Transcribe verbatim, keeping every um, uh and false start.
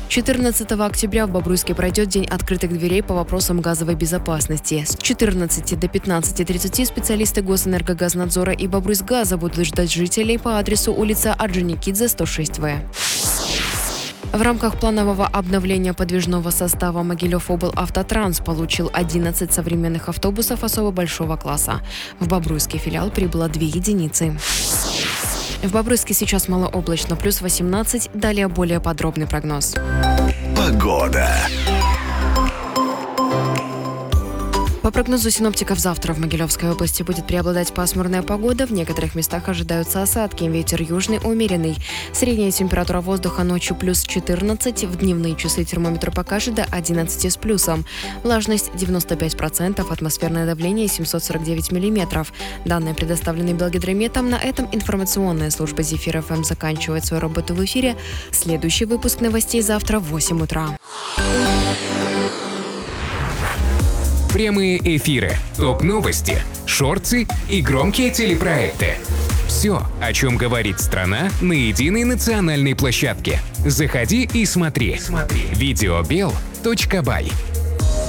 четырнадцатого октября в Бобруйске пройдет День открытых дверей по вопросам газовой безопасности. С четырнадцати до пятнадцати тридцати специалисты Госэнергогазнадзора и Бобруйсгаза будут ждать жителей по адресу улица Орджоникидзе, сто шесть В. В рамках планового обновления подвижного состава Могилев-облавтотранс получил одиннадцать современных автобусов особо большого класса. В Бобруйский филиал прибыло две единицы. В Бобруйске сейчас малооблачно, плюс восемнадцать. Далее более подробный прогноз. Погода. По прогнозу синоптиков, завтра в Могилевской области будет преобладать пасмурная погода. В некоторых местах ожидаются осадки. Ветер южный умеренный. Средняя температура воздуха ночью плюс четырнадцать. В дневные часы термометр покажет до одиннадцати с плюсом. Влажность девяносто пять процентов. Атмосферное давление семьсот сорок девять миллиметров. Данные предоставлены Белгидрометом. На этом информационная служба Зефир эф эм заканчивает свою работу в эфире. Следующий выпуск новостей завтра в восемь утра. Прямые эфиры, топ-новости, шорты и громкие телепроекты. Все, о чем говорит страна на единой национальной площадке. Заходи и смотри. Видеобел точка бай.